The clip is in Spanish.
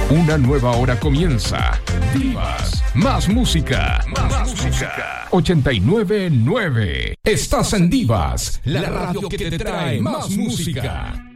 Una nueva hora comienza. Divas, más música. 89.9. Estás en Divas, la radio que te trae más música.